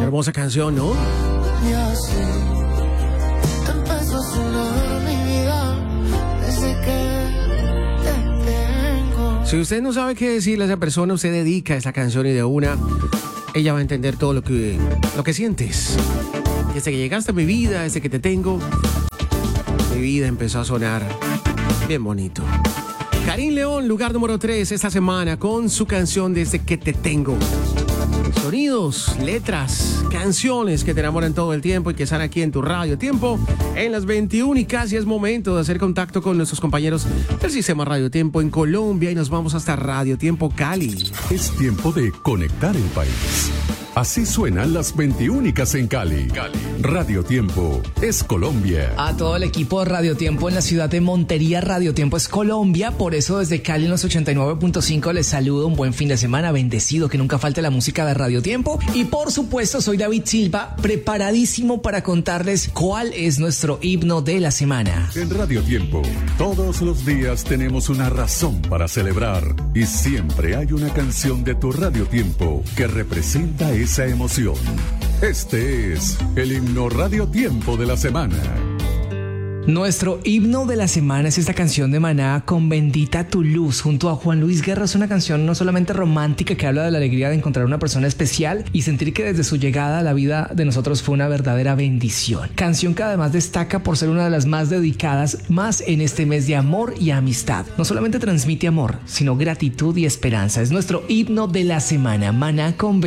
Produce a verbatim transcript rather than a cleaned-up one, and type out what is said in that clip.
Hermosa canción, ¿no? Y así empezó a sonar mi vida desde que te tengo. Si usted no sabe qué decirle a esa persona, usted dedica esa canción y de una, ella va a entender todo lo que, lo que sientes. Desde que llegaste a mi vida, desde que te tengo, mi vida empezó a sonar bien bonito. Karim León, lugar número tres esta semana con su canción Desde que te tengo. Sonidos, letras, canciones que te enamoran todo el tiempo y que están aquí en tu Radio Tiempo en las veintiuna y casi es momento de hacer contacto con nuestros compañeros del Sistema Radio Tiempo en Colombia y nos vamos hasta Radio Tiempo Cali. Es tiempo de conectar el país. Así suenan las veintiúnicas en Cali. Cali. Radio Tiempo es Colombia. A todo el equipo de Radio Tiempo en la ciudad de Montería, Radio Tiempo es Colombia. Por eso desde Cali en los ochenta y nueve punto cinco les saludo. Un buen fin de semana, bendecido, que nunca falte la música de Radio Tiempo. Y por supuesto soy David Silva, preparadísimo para contarles cuál es nuestro himno de la semana. En Radio Tiempo, todos los días tenemos una razón para celebrar. Y siempre hay una canción de tu Radio Tiempo que representa esa emoción. Este es el himno Radio Tiempo de la semana. Nuestro himno de la semana es esta canción de Maná, Con Bendita Tu Luz, junto a Juan Luis Guerra. Es una canción no solamente romántica que habla de la alegría de encontrar una persona especial y sentir que desde su llegada a la vida de nosotros fue una verdadera bendición. Canción que además destaca por ser una de las más dedicadas más en este mes de amor y amistad. No solamente transmite amor, sino gratitud y esperanza. Es nuestro himno de la semana, Maná, Con